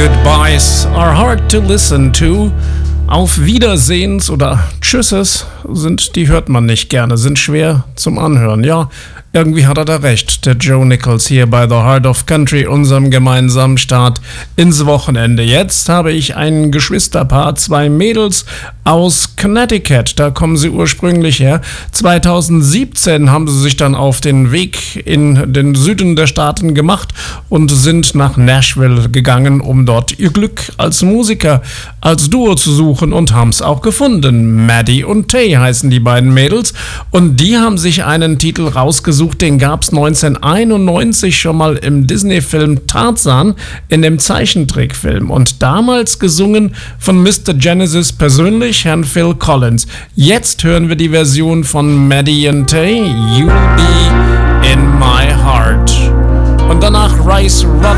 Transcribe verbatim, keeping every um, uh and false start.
Goodbyes are hard to listen to. Auf Wiedersehens oder Tschüsses sind, die hört man nicht gerne, sind schwer zum Anhören. Ja, irgendwie hat er da recht, der Joe Nichols hier bei The Heart of Country, unserem gemeinsamen Start ins Wochenende. Jetzt habe ich ein Geschwisterpaar, zwei Mädels aus Connecticut, da kommen sie ursprünglich her. zweitausendsiebzehn haben sie sich dann auf den Weg in den Süden der Staaten gemacht und sind nach Nashville gegangen, um dort ihr Glück als Musiker, als Duo zu suchen, und haben es auch gefunden. Maddie und Tay heißen die beiden Mädels, und die haben sich einen Titel rausgesucht, den gab es neunzehnhunderteinundneunzig schon mal im Disney-Film Tarzan, in dem Zeichentrickfilm, und damals gesungen von Mister Genesis persönlich, Herrn Phil Collins. Jetzt hören wir die Version von Maddie und Tay, You'll Be in My Heart. Und danach Rice Run